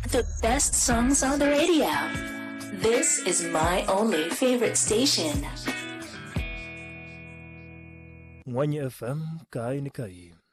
The best songs on the radio. This is my only favorite station. Mwanya FM, kai ni kai.